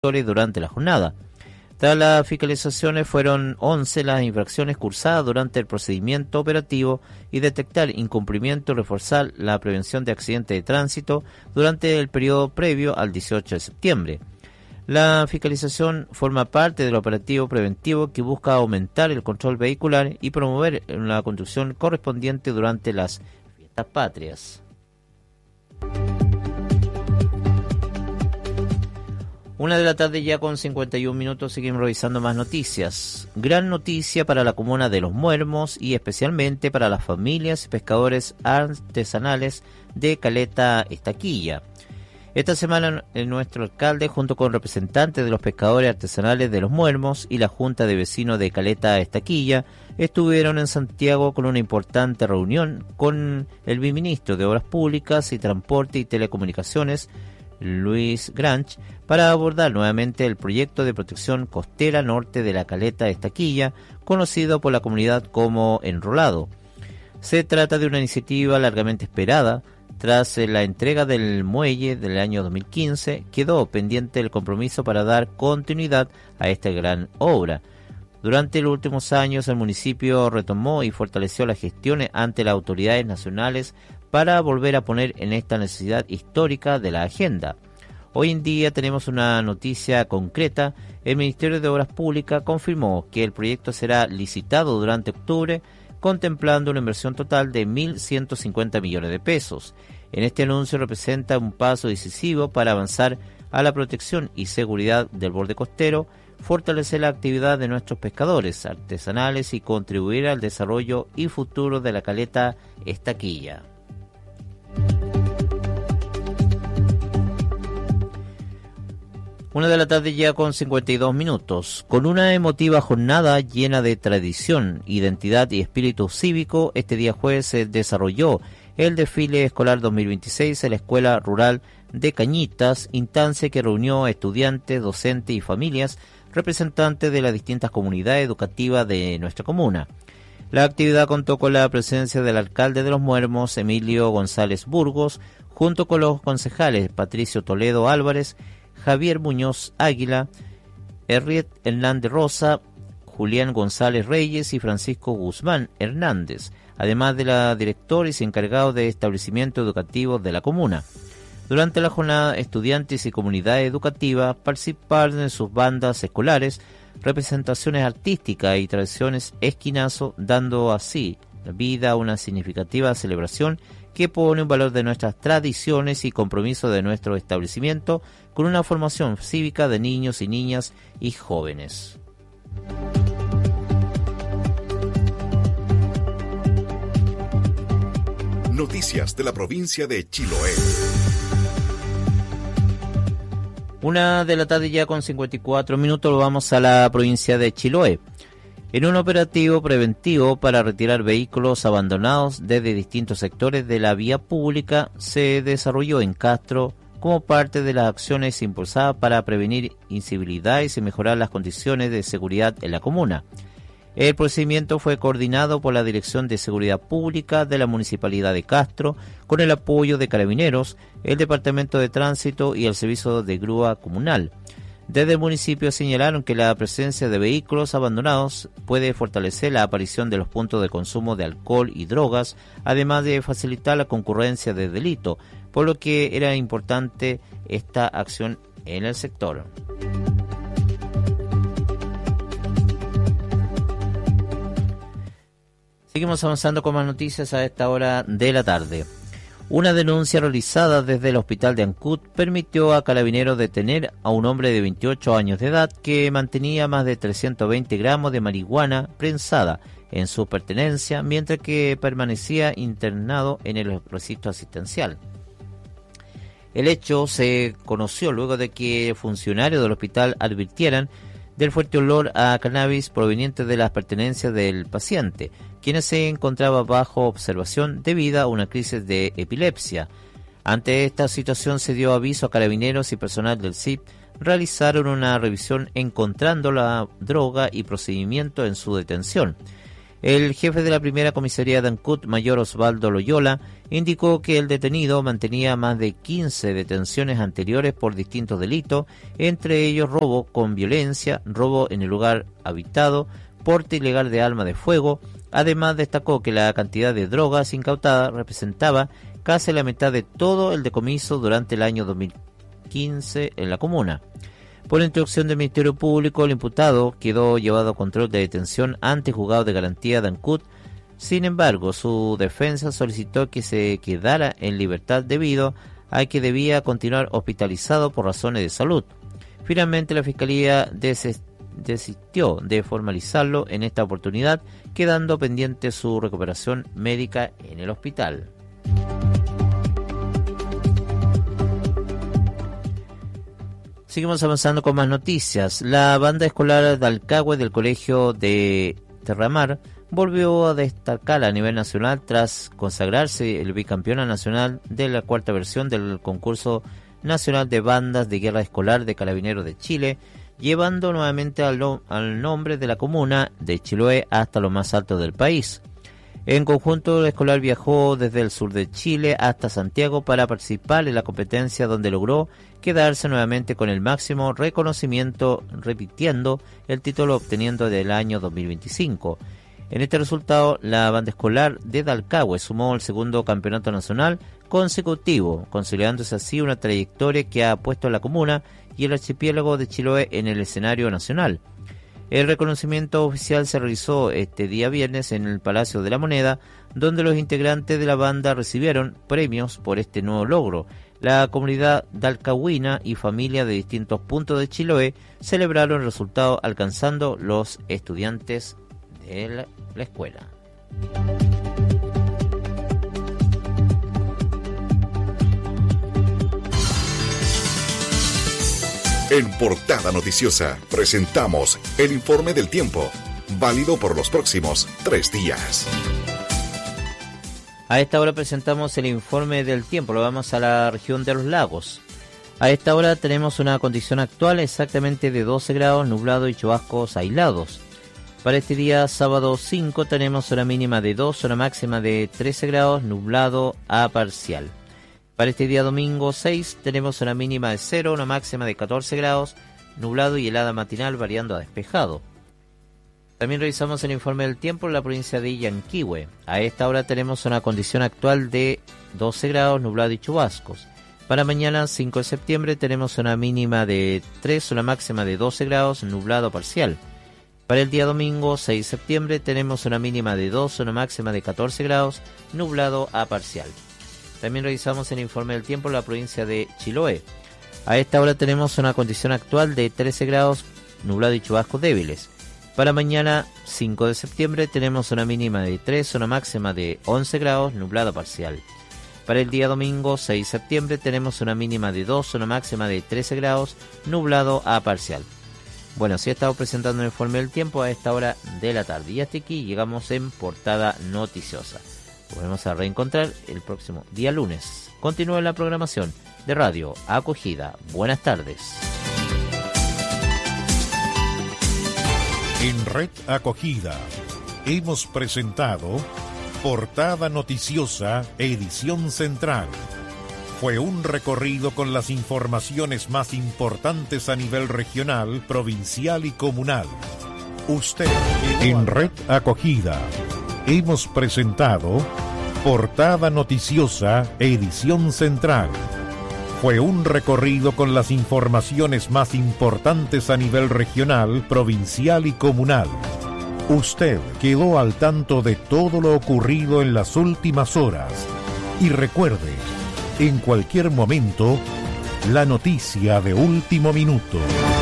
durante la jornada. Tras las fiscalizaciones, fueron 11 las infracciones cursadas durante el procedimiento operativo y detectar incumplimiento y reforzar la prevención de accidentes de tránsito durante el periodo previo al 18 de septiembre. La fiscalización forma parte del operativo preventivo que busca aumentar el control vehicular y promover la conducción correspondiente durante las fiestas patrias. 1 de la tarde ya con 51 minutos, seguimos revisando más noticias. Gran noticia para la comuna de Los Muermos y especialmente para las familias y pescadores artesanales de Caleta Estaquilla. Esta semana nuestro alcalde, junto con representantes de los pescadores artesanales de Los Muermos y la Junta de Vecinos de Caleta Estaquilla, estuvieron en Santiago con una importante reunión con el viceministro de Obras Públicas y Transporte y Telecomunicaciones, Luis Granch, para abordar nuevamente el proyecto de protección costera norte de la Caleta Estaquilla, conocido por la comunidad como Enrolado. Se trata de una iniciativa largamente esperada. Tras la entrega del muelle del año 2015, quedó pendiente el compromiso para dar continuidad a esta gran obra. Durante los últimos años, el municipio retomó y fortaleció las gestiones ante las autoridades nacionales para volver a poner en esta necesidad histórica de la agenda. Hoy en día tenemos una noticia concreta. El Ministerio de Obras Públicas confirmó que el proyecto será licitado durante octubre, contemplando una inversión total de 1.150 millones de pesos. En este anuncio representa un paso decisivo para avanzar a la protección y seguridad del borde costero, fortalecer la actividad de nuestros pescadores artesanales y contribuir al desarrollo y futuro de la Caleta Estaquilla. Una de la tarde ya con 52 minutos. Con una emotiva jornada llena de tradición, identidad y espíritu cívico, este día jueves se desarrolló el desfile escolar 2026 en la Escuela Rural de Cañitas, instancia que reunió a estudiantes, docentes y familias, representantes de las distintas comunidades educativas de nuestra comuna. La actividad contó con la presencia del alcalde de Los Muermos, Emilio González Burgos, junto con los concejales Patricio Toledo Álvarez, Javier Muñoz Águila, Henriette Hernández Rosa, Julián González Reyes y Francisco Guzmán Hernández, además de los directores y encargados de establecimientos educativos de la comuna. Durante la jornada, estudiantes y comunidades educativas participaron en sus bandas escolares, representaciones artísticas y tradiciones esquinazo, dando así vida a una significativa celebración que pone un valor de nuestras tradiciones y compromiso de nuestro establecimiento con una formación cívica de niños y niñas y jóvenes. Noticias de la provincia de Chiloé. 1 de la tarde ya con 54 minutos, vamos a la provincia de Chiloé. En un operativo preventivo para retirar vehículos abandonados desde distintos sectores de la vía pública se desarrolló en Castro como parte de las acciones impulsadas para prevenir incivilidades y mejorar las condiciones de seguridad en la comuna. El procedimiento fue coordinado por la Dirección de Seguridad Pública de la Municipalidad de Castro, con el apoyo de Carabineros, el Departamento de Tránsito y el Servicio de Grúa Comunal. Desde el municipio señalaron que la presencia de vehículos abandonados puede fortalecer la aparición de los puntos de consumo de alcohol y drogas, además de facilitar la concurrencia de delito, por lo que era importante esta acción en el sector. Seguimos avanzando con más noticias a esta hora de la tarde. Una denuncia realizada desde el hospital de Ancud permitió a Carabineros detener a un hombre de 28 años de edad que mantenía más de 320 gramos de marihuana prensada en su pertenencia mientras que permanecía internado en el recinto asistencial. El hecho se conoció luego de que funcionarios del hospital advirtieran del fuerte olor a cannabis proveniente de las pertenencias del paciente, quien se encontraba bajo observación debido a una crisis de epilepsia. Ante esta situación se dio aviso a Carabineros y personal del CIP realizaron una revisión encontrando la droga y procedimiento en su detención. El jefe de la primera comisaría de Ancud, mayor Osvaldo Loyola, indicó que el detenido mantenía más de 15 detenciones anteriores por distintos delitos, entre ellos robo con violencia, robo en el lugar habitado, porte ilegal de arma de fuego. Además, destacó que la cantidad de drogas incautadas representaba casi la mitad de todo el decomiso durante el año 2015 en la comuna. Por instrucción del Ministerio Público, el imputado quedó llevado a control de detención ante juzgado de garantía de Ancud. Sin embargo, su defensa solicitó que se quedara en libertad debido a que debía continuar hospitalizado por razones de salud. Finalmente, la Fiscalía desistió de formalizarlo en esta oportunidad, quedando pendiente su recuperación médica en el hospital. Seguimos avanzando con más noticias. La banda escolar de Alcagüe del Colegio de Terramar volvió a destacar a nivel nacional tras consagrarse el bicampeona nacional de la cuarta versión del concurso nacional de bandas de guerra escolar de Carabineros de Chile, llevando nuevamente al nombre de la comuna de Chiloé hasta lo más alto del país. En conjunto, el escolar viajó desde el sur de Chile hasta Santiago para participar en la competencia, donde logró quedarse nuevamente con el máximo reconocimiento, repitiendo el título obteniendo del año 2025. En este resultado, la banda escolar de Dalcahue sumó el segundo campeonato nacional consecutivo, consolidándose así una trayectoria que ha puesto a la comuna y el archipiélago de Chiloé en el escenario nacional. El reconocimiento oficial se realizó este día viernes en el Palacio de la Moneda, donde los integrantes de la banda recibieron premios por este nuevo logro. La comunidad dalcahuina y familia de distintos puntos de Chiloé celebraron el resultado, alcanzando los estudiantes de la escuela. En Portada Noticiosa presentamos el informe del tiempo, válido por los próximos 3 días. A esta hora presentamos el informe del tiempo, lo vamos a la región de los lagos. A esta hora tenemos una condición actual exactamente de 12 grados, nublado y chubascos aislados. Para este día sábado 5 tenemos una mínima de 2, una máxima de 13 grados, nublado a parcial. Para este día domingo 6 tenemos una mínima de 0, una máxima de 14 grados, nublado y helada matinal variando a despejado. También revisamos el informe del tiempo en la provincia de Yanquihue. A esta hora tenemos una condición actual de 12 grados, nublado y chubascos. Para mañana 5 de septiembre tenemos una mínima de 3, una máxima de 12 grados, nublado parcial. Para el día domingo 6 de septiembre tenemos una mínima de 2, una máxima de 14 grados, nublado a parcial. También revisamos el informe del tiempo en la provincia de Chiloé. A esta hora tenemos una condición actual de 13 grados, nublado y chubascos débiles. Para mañana 5 de septiembre tenemos una mínima de 3, una máxima de 11 grados, nublado parcial. Para el día domingo 6 de septiembre tenemos una mínima de 2, una máxima de 13 grados, nublado a parcial. Bueno, así estamos presentando el informe del tiempo a esta hora de la tarde. Y hasta aquí llegamos en Portada Noticiosa. Volvemos a reencontrar el próximo día lunes. Continúa la programación de Radio Acogida. Buenas tardes. En Red Acogida hemos presentado Portada Noticiosa, edición central. Fue un recorrido con las informaciones más importantes a nivel regional, provincial y comunal. Usted en Red Acogida hemos presentado Portada Noticiosa, edición central. Fue un recorrido con las informaciones más importantes a nivel regional, provincial y comunal. Usted quedó al tanto de todo lo ocurrido en las últimas horas. Y recuerde, en cualquier momento, la noticia de último minuto.